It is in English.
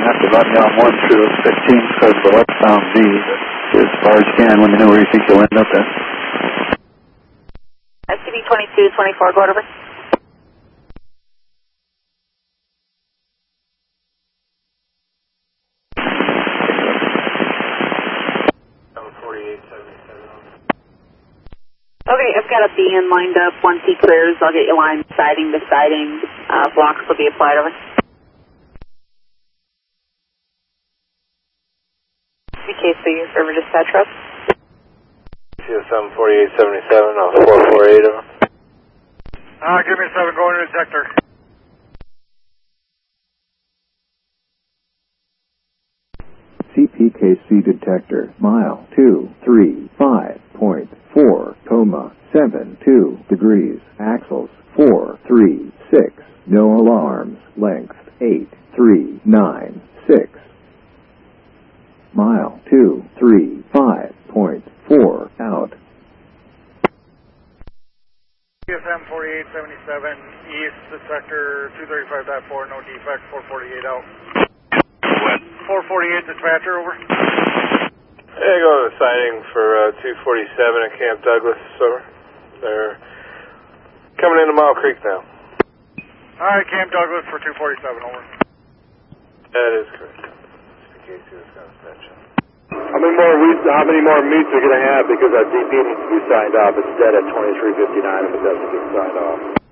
have to run down 1 through 15 because the westbound Z as far as you can. Let me know where you think you'll end up at. SCV 2224, go over. Okay, I've got a BN lined up. Once he clears, I'll get you line siding to siding. Blocks will be applied over. BKC, server dispatch rep. CSM 4877, 448 over. Give me 7 going to detector. CPKC detector, mile 235.4, 72 degrees, axles 436, no alarms, length 8396. Mile 235.4, out. CSM 4877, east detector 235.4, no defect, 448 out. 448 dispatcher, over. Hey, go to the sighting for 247 at Camp Douglas, over. They're coming into Mile Creek now. Alright, Camp Douglas for 247, over. That is correct. CPKC is going to dispatch. How many more meets are going to have because our DP needs to be signed off? It's dead at 23:59 if it doesn't get signed off.